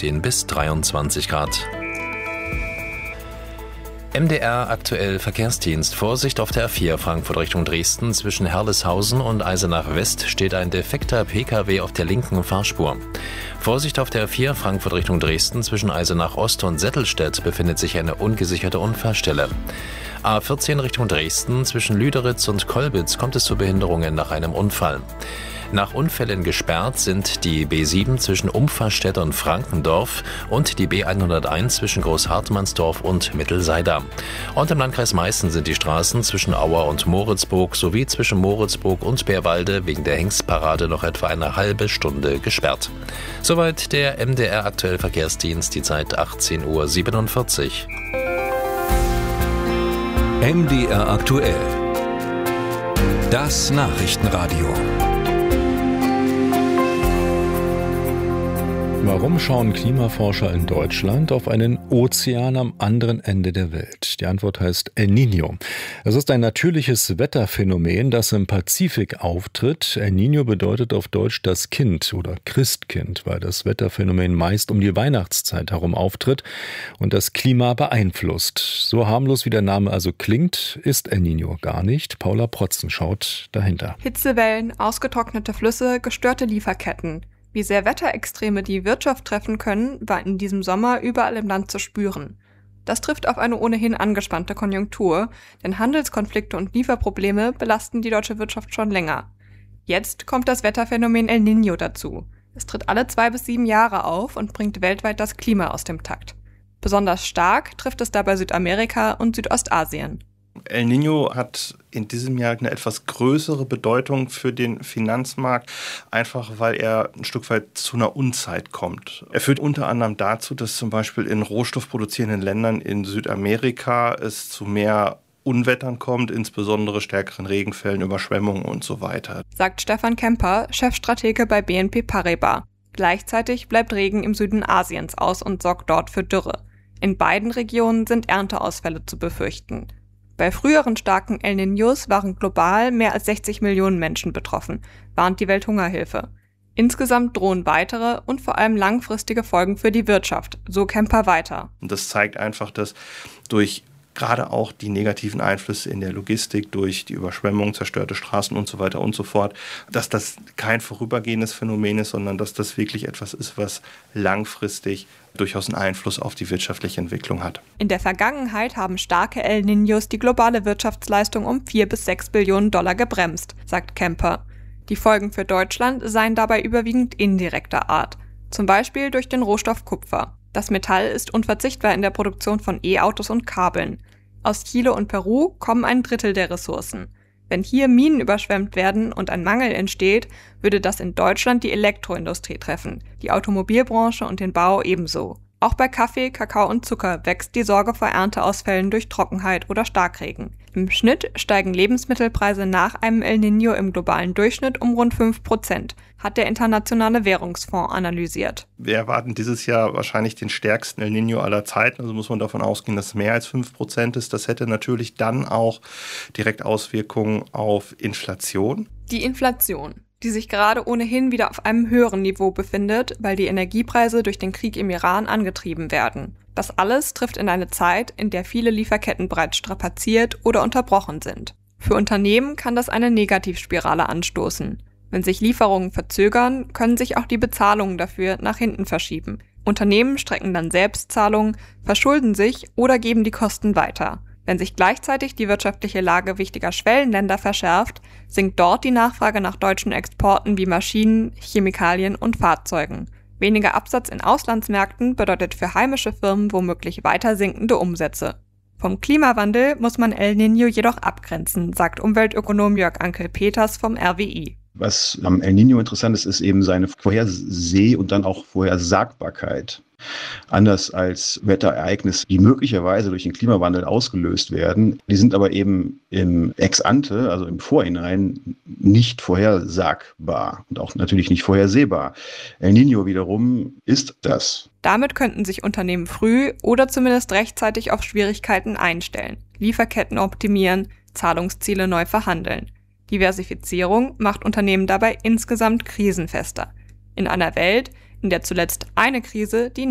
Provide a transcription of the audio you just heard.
19 bis 23 Grad. MDR aktuell Verkehrsdienst. Vorsicht auf der A4 Frankfurt Richtung Dresden. Zwischen Herleshausen und Eisenach West steht ein defekter Pkw auf der linken Fahrspur. Vorsicht auf der A4 Frankfurt Richtung Dresden. Zwischen Eisenach Ost und Settelstedt befindet sich eine ungesicherte Unfallstelle. A14 Richtung Dresden. Zwischen Lüderitz und Kolbitz kommt es zu Behinderungen nach einem Unfall. Nach Unfällen gesperrt sind die B7 zwischen Umfahrstedt und Frankendorf und die B101 zwischen Großhartmannsdorf und Mittelseida. Und im Landkreis Meißen sind die Straßen zwischen Auer und Moritzburg sowie zwischen Moritzburg und Bärwalde wegen der Hengstparade noch etwa eine halbe Stunde gesperrt. Soweit der MDR aktuell Verkehrsdienst, die Zeit 18:47 Uhr. MDR aktuell. Das Nachrichtenradio. Warum schauen Klimaforscher in Deutschland auf einen Ozean am anderen Ende der Welt? Die Antwort heißt El Niño. Es ist ein natürliches Wetterphänomen, das im Pazifik auftritt. El Niño bedeutet auf Deutsch das Kind oder Christkind, weil das Wetterphänomen meist um die Weihnachtszeit herum auftritt und das Klima beeinflusst. So harmlos wie der Name also klingt, ist El Niño gar nicht. Paula Protzen schaut dahinter. Hitzewellen, ausgetrocknete Flüsse, gestörte Lieferketten. Wie sehr Wetterextreme die Wirtschaft treffen können, war in diesem Sommer überall im Land zu spüren. Das trifft auf eine ohnehin angespannte Konjunktur, denn Handelskonflikte und Lieferprobleme belasten die deutsche Wirtschaft schon länger. Jetzt kommt das Wetterphänomen El Niño dazu. Es tritt alle 2 bis 7 Jahre auf und bringt weltweit das Klima aus dem Takt. Besonders stark trifft es dabei Südamerika und Südostasien. El Niño hat in diesem Jahr eine etwas größere Bedeutung für den Finanzmarkt, einfach weil er ein Stück weit zu einer Unzeit kommt. Er führt unter anderem dazu, dass zum Beispiel in rohstoffproduzierenden Ländern in Südamerika es zu mehr Unwettern kommt, insbesondere stärkeren Regenfällen, Überschwemmungen und so weiter. Sagt Stefan Kemper, Chefstratege bei BNP Paribas. Gleichzeitig bleibt Regen im Süden Asiens aus und sorgt dort für Dürre. In beiden Regionen sind Ernteausfälle zu befürchten. Bei früheren starken El Niños waren global mehr als 60 Millionen Menschen betroffen, warnt die Welthungerhilfe. Insgesamt drohen weitere und vor allem langfristige Folgen für die Wirtschaft, so Kemper weiter. Und das zeigt einfach, dass durch gerade auch die negativen Einflüsse in der Logistik, durch die Überschwemmung, zerstörte Straßen und so weiter und so fort, dass das kein vorübergehendes Phänomen ist, sondern dass das wirklich etwas ist, was langfristig durchaus einen Einfluss auf die wirtschaftliche Entwicklung hat. In der Vergangenheit haben starke El Niños die globale Wirtschaftsleistung um 4 bis 6 Billionen Dollar gebremst, sagt Kemper. Die Folgen für Deutschland seien dabei überwiegend indirekter Art, zum Beispiel durch den Rohstoff Kupfer. Das Metall ist unverzichtbar in der Produktion von E-Autos und Kabeln. Aus Chile und Peru kommen 1/3 der Ressourcen. Wenn hier Minen überschwemmt werden und ein Mangel entsteht, würde das in Deutschland die Elektroindustrie treffen, die Automobilbranche und den Bau ebenso. Auch bei Kaffee, Kakao und Zucker wächst die Sorge vor Ernteausfällen durch Trockenheit oder Starkregen. Im Schnitt steigen Lebensmittelpreise nach einem El Niño im globalen Durchschnitt um rund 5%, hat der Internationale Währungsfonds analysiert. Wir erwarten dieses Jahr wahrscheinlich den stärksten El Niño aller Zeiten. Also muss man davon ausgehen, dass es mehr als 5% ist. Das hätte natürlich dann auch direkt Auswirkungen auf Inflation. Die Inflation, die sich gerade ohnehin wieder auf einem höheren Niveau befindet, weil die Energiepreise durch den Krieg im Iran angetrieben werden. Das alles trifft in eine Zeit, in der viele Lieferketten bereits strapaziert oder unterbrochen sind. Für Unternehmen kann das eine Negativspirale anstoßen. Wenn sich Lieferungen verzögern, können sich auch die Bezahlungen dafür nach hinten verschieben. Unternehmen strecken dann Selbstzahlungen, verschulden sich oder geben die Kosten weiter. Wenn sich gleichzeitig die wirtschaftliche Lage wichtiger Schwellenländer verschärft, sinkt dort die Nachfrage nach deutschen Exporten wie Maschinen, Chemikalien und Fahrzeugen. Weniger Absatz in Auslandsmärkten bedeutet für heimische Firmen womöglich weiter sinkende Umsätze. Vom Klimawandel muss man El Niño jedoch abgrenzen, sagt Umweltökonom Jörg Ankel-Peters vom RWI. Was am El Niño interessant ist, ist eben seine Vorherseh- und dann auch Vorhersagbarkeit. Anders als Wetterereignisse, die möglicherweise durch den Klimawandel ausgelöst werden, die sind aber eben im Ex-ante, also im Vorhinein, nicht vorhersagbar und auch natürlich nicht vorhersehbar. El Niño wiederum ist das. Damit könnten sich Unternehmen früh oder zumindest rechtzeitig auf Schwierigkeiten einstellen, Lieferketten optimieren, Zahlungsziele neu verhandeln. Diversifizierung macht Unternehmen dabei insgesamt krisenfester. In einer Welt, in der zuletzt eine Krise die